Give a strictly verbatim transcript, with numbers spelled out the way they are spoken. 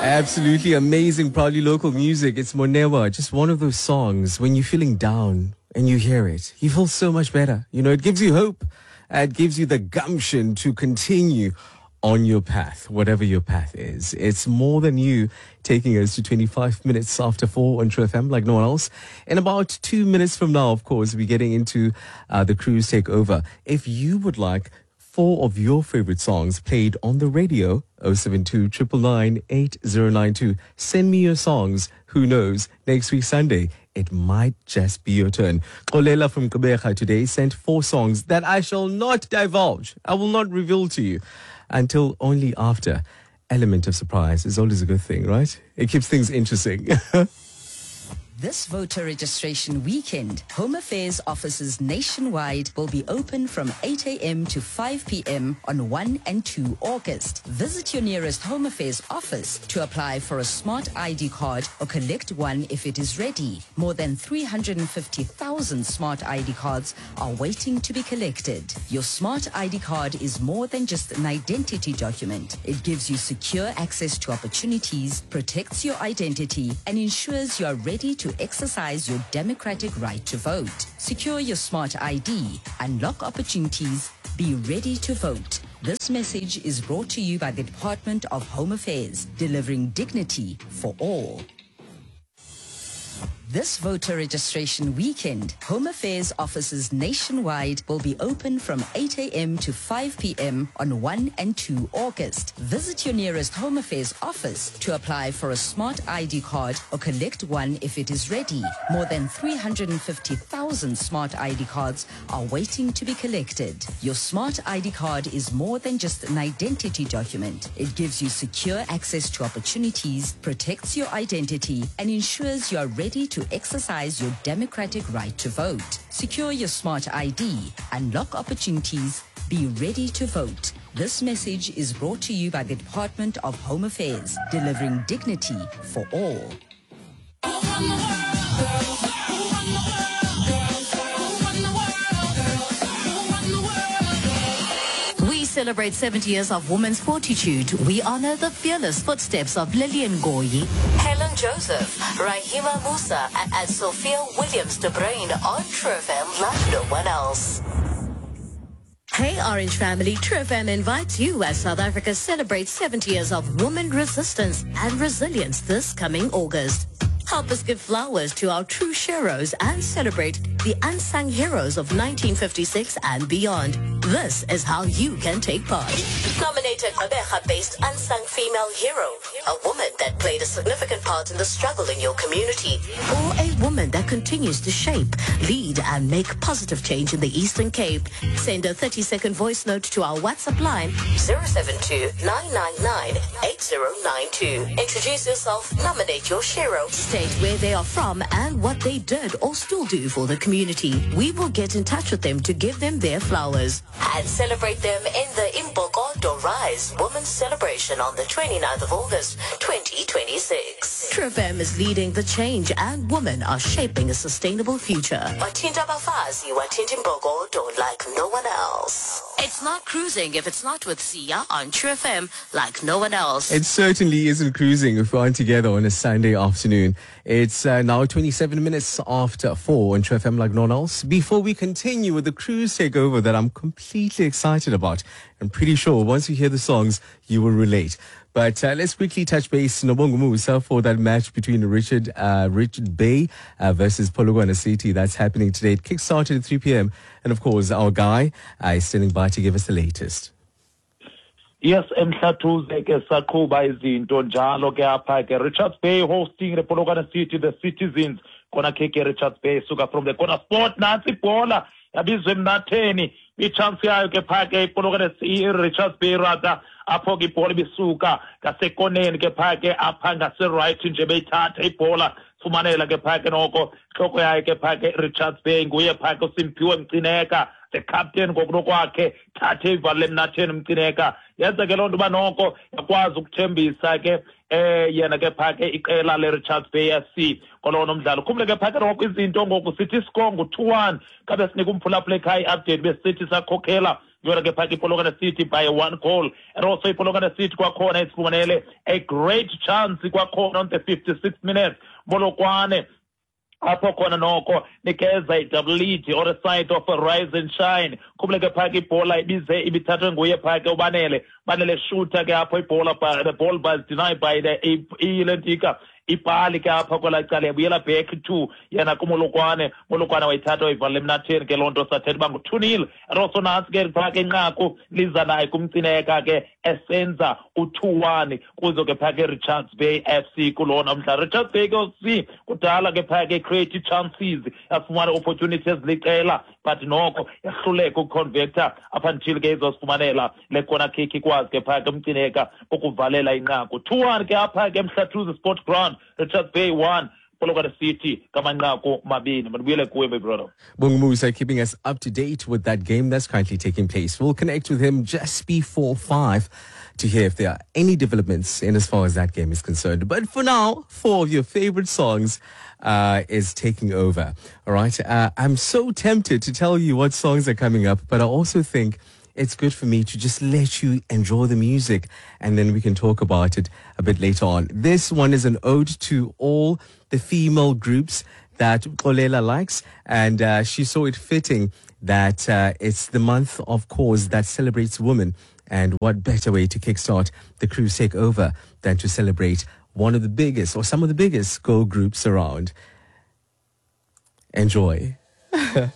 Absolutely amazing, proudly local music. It's Monewa, just one of those songs when you're feeling down and you hear it, you feel so much better. You know, it gives you hope. It gives you the gumption to continue on your path, whatever your path is. It's More Than You, taking us to twenty-five minutes after four on True F M, like no one else. In about two minutes from now, of course, we're getting into uh, the cruise takeover. If you would like four of your favorite songs played on the radio, oh seven two, nine nine nine, eight zero nine two. Send me your songs. Who knows? Next week, Sunday, it might just be your turn. Kolela from Kabeja today sent four songs that I shall not divulge. I will not reveal to you until only after. Element of surprise is always a good thing, right? It keeps things interesting. This voter registration weekend, Home Affairs offices nationwide will be open from eight a.m. to five p.m. on the first and second of August. Visit your nearest Home Affairs office to apply for a smart I D card or collect one if it is ready. More than three hundred fifty thousand smart I D cards are waiting to be collected. Your smart I D card is more than just an identity document. It gives you secure access to opportunities, protects your identity, and ensures you are ready to exercise your democratic right to vote. Secure your smart I D, unlock opportunities, be ready to vote. This message is brought to you by the Department of Home Affairs, delivering dignity for all. This voter registration weekend, Home Affairs offices nationwide will be open from eight a.m. to five p.m. on the first and second of August. Visit your nearest Home Affairs office to apply for a smart I D card or collect one if it is ready. More than three hundred fifty thousand smart I D cards are waiting to be collected. Your smart I D card is more than just an identity document. It gives you secure access to opportunities, protects your identity, and ensures you are ready to exercise your democratic right to vote. Secure your smart I D, unlock opportunities, be ready to vote. This message is brought to you by the Department of Home Affairs, delivering dignity for all. Celebrate seventy years of women's fortitude. We honor the fearless footsteps of Lillian Ngoyi, Helen Joseph, Rahima Musa, and, and Sophia Williams de Bruin on True F M like no one else. Hey Orange family, True F M invites you as South Africa celebrates seventy years of women resistance and resilience this coming August. Help us give flowers to our true heroes and celebrate the unsung heroes of nineteen fifty-six and beyond. This is how you can take part. Nominate a Kabeja-based unsung female hero, a woman that played a significant part in the struggle in your community, or a woman that continues to shape, lead, and make positive change in the Eastern Cape. Send a thirty-second voice note to our WhatsApp line zero seven two, nine nine nine, eight zero nine two. Introduce yourself, nominate your hero, state where they are from and what they did or still do for the community. We will get in touch with them to give them their flowers and celebrate them in the Imbokodo Rise Women's Celebration on the twenty-ninth of August, twenty twenty-six. True F M is leading the change and women are shaping a sustainable future. Watinta Bafazi, Watinta Imbokodo like no one else. It's not cruising if it's not with Sia on True F M like no one else. It certainly isn't cruising if we aren't together on a Sunday afternoon. It's uh, now twenty-seven minutes after four on True F M like no one else. Before we continue with the cruise takeover that I'm completely excited about, I'm pretty sure once you hear the songs, you will relate. But uh, let's quickly touch base Nobongo Musa for that match between Richard uh, Richard Bay uh, versus Polokwane City. That's happening today. It kickstarted at three p.m. And of course, our guy uh, is standing by to give us the latest. Yes, emhlathuze ke saqhuba izinto njalo ke apha ke Richards Bay hosting the Polokwane City, the Citizens khona ke ke Richards Bay suka from the corner sport nansi ibhola yabizwe emnatheni ichance yayo ke pha ke Polokwane City Richards Bay rather apho ke ibhola bisuka ngasekoneni ke pha ke apha ngase right nje beyithatha ibhola fumanela ke pha ke noko hloko yayo ke pha ke Richards Bay nguye pha ke Simphiwe Mcineka the captain ngokunokwakhe thathe ivale emnatheni Mcineka yenza ke lonto banoko yakwazi ukuthembisa ke eh yena ke pha ke iqela le Richards Bay F C kolono umdlalo khumule ke pha ke noko izinto ngoku sithi score ngo two one kabe sinika umphulaphula ekhaya update besithi sakhokhela yona ke phaka iPolokwane City by one goal. And also iPolokwane City kwakhona isifumanele a great chance kwakhona on the fifty-sixth minute. Polokwane apho khona noko nikeza i-double lead or a side of a rise and shine. Kubuleke phaka ibhola ibize ibithathwe nguye phaka uBanele. Banele shooter ke apho ibhola, but the ball was denied by the Ilentika. Ipali ke apha kwela cala buyela back to yena kuMolokwane. Molokwane wayithatha wayivala emnatheni ke lonto sathetha uba ngu-two nil. Also nantsi ke phaka inqaku liza naye kumcineka ke esenza u-two one kuzo ke phaka Richards Bay F C kulona mhla. Richards Bay ke si kudala ke phaka create chances yafumana opportunities liqela, but noko yahluleka ukuconverta up until ke izozifumanela le corner kick ikwazi ke phaka umcineka ukuvalela inqaku. two one ke apha ke Mhlathuze Sport Ground. Richards Bay one, Polokwane City, Kamanako Mabini. But we'll go, my brother. Bung Musa keeping us up to date with that game that's currently taking place. We'll connect with him just before five to hear if there are any developments in as far as that game is concerned. But for now, four of your favorite songs uh, is taking over. All right. Uh, I'm so tempted to tell you what songs are coming up, but I also think it's good for me to just let you enjoy the music and then we can talk about it a bit later on. This one is an ode to all the female groups that Xolela likes, and uh, she saw it fitting that uh, it's the month, of course, that celebrates women. And what better way to kickstart the Cruise Takeover than to celebrate one of the biggest or some of the biggest girl groups around. Enjoy.